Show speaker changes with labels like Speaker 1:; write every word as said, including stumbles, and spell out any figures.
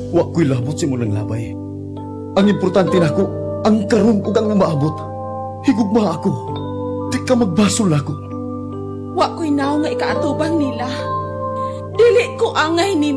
Speaker 1: Wa ko'y labot si mo ng labay. Ang importante nako, ang karon ug ang maabot. Higugma ako. Di ka magbasol ako.
Speaker 2: Wa ko'y naw nga ikaatubang nila. Dili ko angay ni